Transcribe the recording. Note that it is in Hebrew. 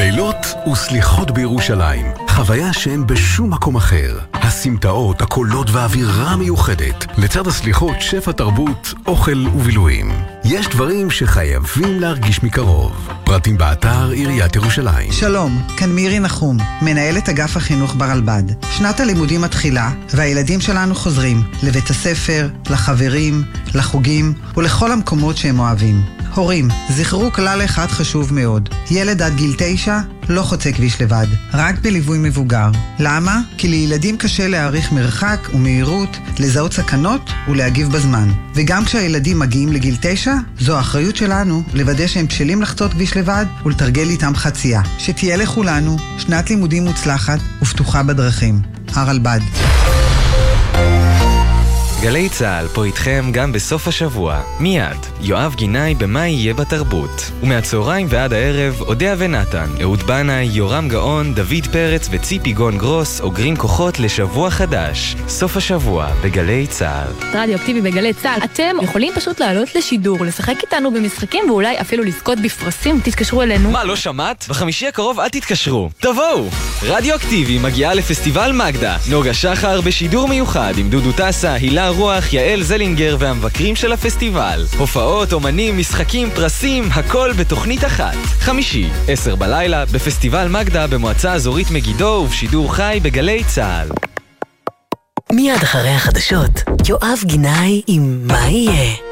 לילות וסליחות בירושלים, חוויה שאין בשום מקום אחר. הסמטאות, הקולות והאווירה המיוחדת, לצד הסליחות שפע תרבות, אוכל ובילויים. יש דברים שחייבים להרגיש מקרוב. פרטים באתר עיריית ירושלים. שלום, כאן מירי נחום, מנהלת אגף החינוך ברלב"ד. שנת הלימודים מתחילה, והילדים שלנו חוזרים לבית הספר, לחברים, לחוגים ולכל המקומות שהם אוהבים. הורים, זכרו כלל אחד חשוב מאוד. ילד עד גיל 9 לא חוצה כביש לבד, רק בליווי מבוגר. למה? כי לילדים קשה להעריך מרחק ומהירות, לזהות סכנות ולהגיב בזמן. וגם כשהילדים מגיעים לגיל 9, זו האחריות שלנו לוודא שהם בשלים לחצות כביש לבד ולתרגל איתם חצייה. שתהיה לכולנו שנת לימודים מוצלחת ופתוחה בדרכים. הרלב"ד. גלי צהל פה איתכם גם בסוף השבוע. מיד, יואב גינאי במה יהיה בתרבות. ומהצהריים ועד הערב, אודיה ונתן, אהוד בנאי, יורם גאון, דוד פרץ וציפי גון גרוס אוגרים כוחות לשבוע חדש. סוף השבוע בגלי צהל. רדיו אקטיבי בגלי צהל. אתם יכולים פשוט לעלות לשידור, לשחק איתנו במשחקים ואולי אפילו לזכות בפרסים. תתקשרו אלינו. מה, לא שמעת? בחמישי הקרוב אל תתקשרו. תבואו! רדיו אקטיבי מגיעה לפסטיבל מגדה. נוגה שחר בשידור מיוחד עם דודו טסה, הילה רוח, יעל זלינגר והמבקרים של הפסטיבל. הופעות, אומנים, משחקים, פרסים, הכל בתוכנית אחת. חמישי, 10 בלילה, בפסטיבל מגדה במועצה אזורית מגידו ובשידור חי בגלי צהל. מיד אחרי החדשות, יואב גינאי עם מה יהיה.